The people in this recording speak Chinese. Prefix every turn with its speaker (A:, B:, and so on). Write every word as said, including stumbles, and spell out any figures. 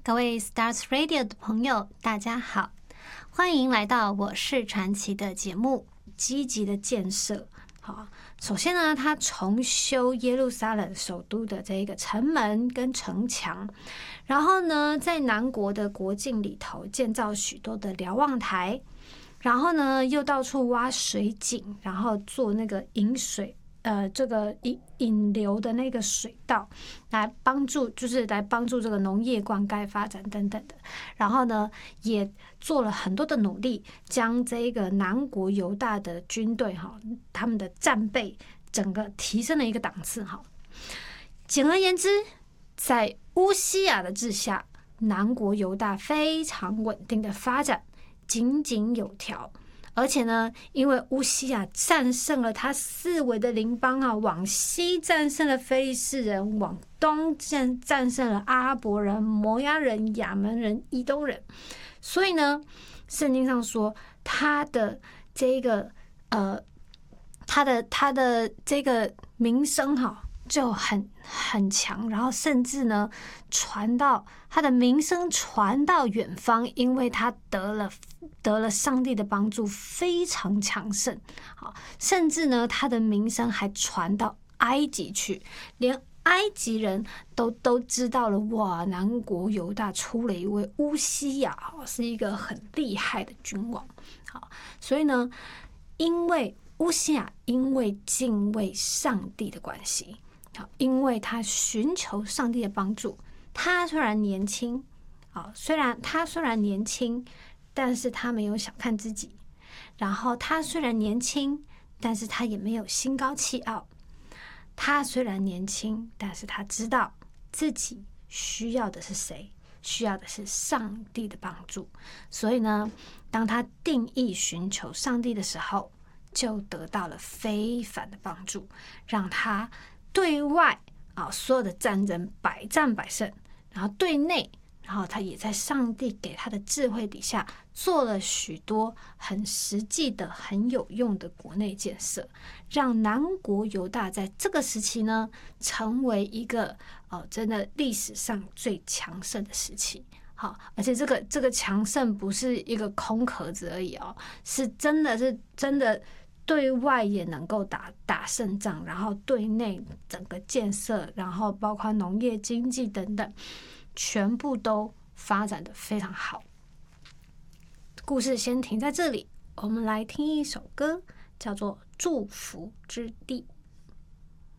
A: 各位 Stars Radio 的朋友，大家好，欢迎来到我是传奇的节目。积极的建设，好，首先呢，他重修耶路撒冷首都的这个城门跟城墙，然后呢，在南国的国境里头建造许多的瞭望台，然后呢，又到处挖水井，然后做那个引水。呃，这个引引流的那个水道，来帮助，就是来帮助这个农业灌溉发展等等的。然后呢，也做了很多的努力，将这个南国犹大的军队哈，他们的战备整个提升了一个档次哈。简而言之，在乌西雅的治下，南国犹大非常稳定的发展，井井有条。而且呢，因为乌西雅战胜了他四围的邻邦啊，往西战胜了非利士人，往东战战胜了阿拉伯人、摩押人、亚门人、以东人，所以呢，圣经上说他的这个呃，他的他的这个名声哈就很很强，然后甚至呢传到他的名声传到远方，因为他得了。得了上帝的帮助，非常强盛。好，甚至呢，他的名声还传到埃及去，连埃及人都都知道了。哇，南国犹大出了一位乌西雅，是一个很厉害的君王。好，所以呢，因为乌西雅因为敬畏上帝的关系，好，因为他寻求上帝的帮助，他虽然年轻，好，虽然他虽然年轻。但是他没有小看自己，然后他虽然年轻，但是他也没有心高气傲。他虽然年轻，但是他知道自己需要的是谁，需要的是上帝的帮助。所以呢，当他定义寻求上帝的时候，就得到了非凡的帮助，让他对外啊所有的战争百战百胜，然后对内。然后他也在上帝给他的智慧底下做了许多很实际的、很有用的国内建设，让南国犹大在这个时期呢，成为一个哦，真的历史上最强盛的时期。好，而且这个这个强盛不是一个空壳子而已哦，是真的是真的对外也能够打打胜仗，然后对内整个建设，然后包括农业、经济等等。全部都发展得非常好。故事先停在这里，我们来听一首歌，叫做《祝福之地》。